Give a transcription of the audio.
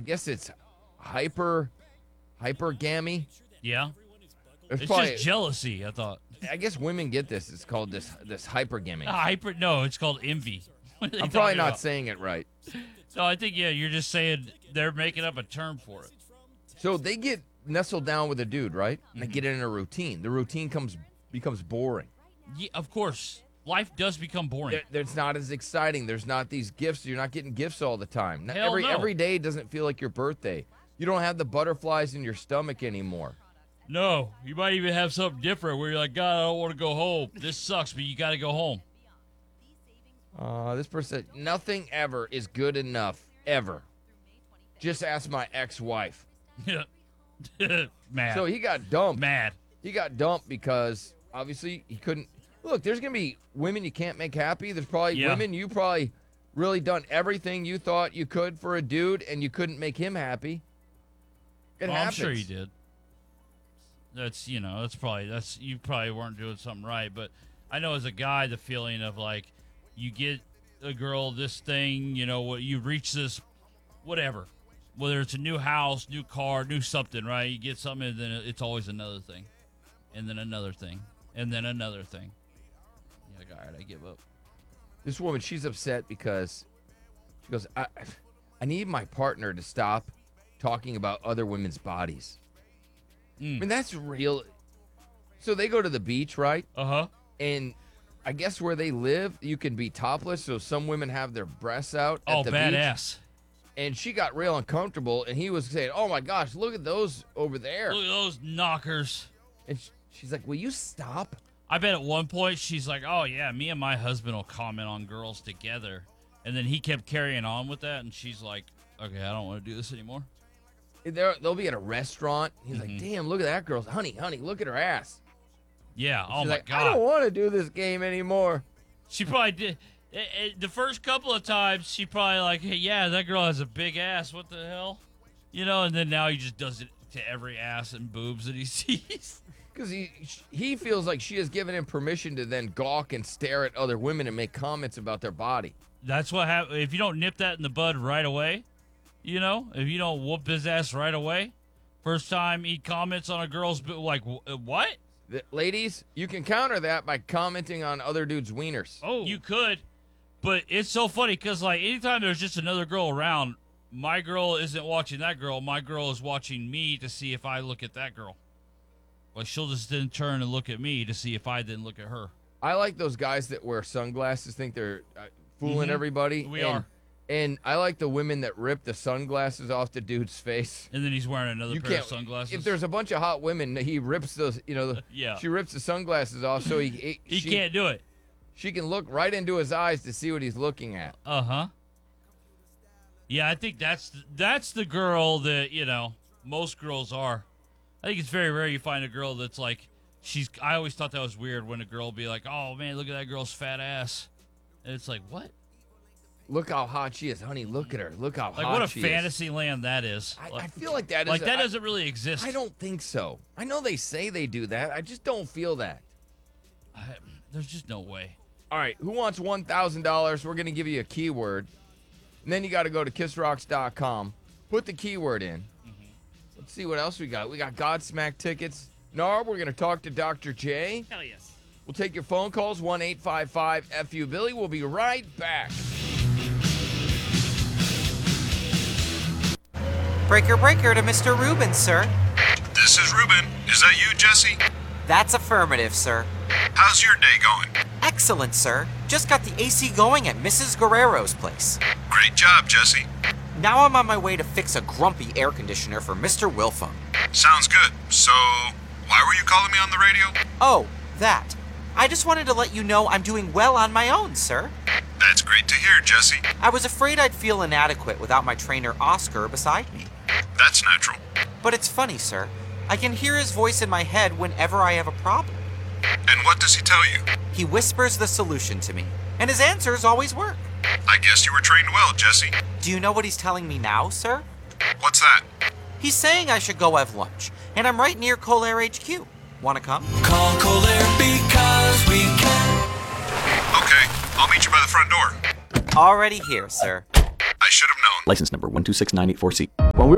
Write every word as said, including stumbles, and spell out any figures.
guess it's hyper, hypergamy. Yeah. It's, It's probably, just jealousy, I thought. I guess women get this. It's called this this hypergamy. Uh, hyper? No, it's called envy. What are they I'm probably talking not about? saying it right. No, I think, yeah, you're just saying they're making up a term for it. So they get nestled down with a dude, right? And Mm-hmm. they get in a routine. The routine comes becomes boring. Yeah, of course. Life does become boring. There, there's not as exciting. There's not these gifts. You're not getting gifts all the time. Not Hell every no. every day doesn't feel like your birthday. You don't have the butterflies in your stomach anymore. No, you might even have something different where you're like, God, I don't want to go home. This sucks, but you got to go home. Uh, this person said, nothing ever is good enough, ever. Just ask my ex-wife. Mad. So he got dumped. Mad. He got dumped because, obviously, he couldn't. Look, there's going to be women you can't make happy. There's probably Yeah. women you probably really done everything you thought you could for a dude, and you couldn't make him happy. It Well, I'm happens. sure you did. That's, you know, that's probably, that's, you probably weren't doing something right. But I know as a guy, the feeling of like, you get a girl this thing, you know, what you reach this, whatever. Whether it's a new house, new car, new something, right? You get something, and then it's always another thing. And then another thing. And then another thing. You're like, all right, I give up. This woman, she's upset because she goes, I, I need my partner to stop talking about other women's bodies. Mm. I mean, that's real. So they go to the beach, right? Uh-huh. And I guess where they live, you can be topless. So some women have their breasts out at Oh, the badass. beach. And she got real uncomfortable. And he was saying, oh, my gosh, look at those over there. Look at those knockers. And sh- she's like, will you stop? I bet at one point she's like, oh, yeah, me and my husband will comment on girls together. And then he kept carrying on with that. And she's like, okay, I don't want to do this anymore. They're, they'll be at a restaurant. He's Mhm. like, damn, look at that girl. Honey, honey, look at her ass. Yeah. Oh, She's my like, God. I don't want to do this game anymore. She probably did. eh, eh, The first couple of times, she probably like, hey, yeah, that girl has a big ass. What the hell? You know, and then now he just does it to every ass and boobs that he sees. Because he he feels like she has given him permission to then gawk and stare at other women and make comments about their body. That's what happens. If you don't nip that in the bud right away, you know, if you don't whoop his ass right away, first time he comments on a girl's, bo- like, wh- uh, what? The, ladies, you can counter that by commenting on other dudes' wieners. Oh, you could, but it's so funny because like anytime there's just another girl around, my girl isn't watching that girl. My girl is watching me to see if I look at that girl. Like she'll just then turn and look at me to see if I didn't look at her. I like those guys that wear sunglasses, think they're uh, fooling Mhm. everybody. We and, are. And I like the women that rip the sunglasses off the dude's face. And then he's wearing another You pair can't. of sunglasses. If there's a bunch of hot women, he rips those. You know, the, Yeah. she rips the sunglasses off so he he, he she, can't do it. She can look right into his eyes to see what he's looking at. Uh huh. Yeah, I think that's the, that's the girl that you know most girls are. I think it's very rare you find a girl that's like she's. I always thought that was weird when a girl would be like, "Oh man, look at that girl's fat ass," and it's like, what? Look how hot she is, honey. Look at her. Look how Like hot what a she fantasy land that is. I, like, I feel like that is like a- that I- doesn't really exist. I don't think so. I know they say they do that. I just don't feel that. I, there's just no way. All right, who wants one thousand dollars? We're going to give you a keyword. And then you got to go to kiss rocks dot com. Put the keyword in. Mm-hmm. Let's see what else we got. We got Godsmack tickets. Narb, we're going to talk to Doctor J. Hell yes. We'll take your phone calls, one eight five five F U Billy. We'll be right back. Breaker, breaker to Mister Rubin, sir. This is Ruben. Is that you, Jesse? That's affirmative, sir. How's your day going? Excellent, sir. Just got the A C going at Missus Guerrero's place. Great job, Jesse. Now I'm on my way to fix a grumpy air conditioner for Mister Wilfum. Sounds good. So, why were you calling me on the radio? Oh, that. I just wanted to let you know I'm doing well on my own, sir. That's great to hear, Jesse. I was afraid I'd feel inadequate without my trainer Oscar beside me. That's natural. But it's funny, sir. I can hear his voice in my head whenever I have a problem. And what does he tell you? He whispers the solution to me, and his answers always work. I guess you were trained well, Jesse. Do you know what he's telling me now, sir? What's that? He's saying I should go have lunch, and I'm right near Colair H Q. Wanna come? Call Colair because we can. Okay, I'll meet you by the front door. Already here, sir. I should have known. License number one two six nine eight four C.